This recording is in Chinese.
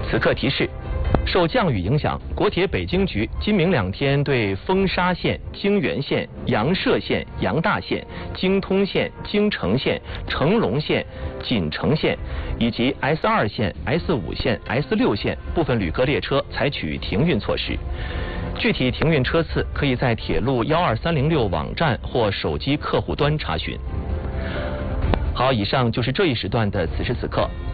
此刻提示：受降雨影响，国铁北京局今明2天对丰沙线、京原线、阳涉线、阳大线、京通线、京成线、成龙线、锦城线以及 S2线、S5线、S6线部分旅客列车采取停运措施。具体停运车次可以在铁路12306网站或手机客户端查询。好，以上就是这一时段的此时此刻。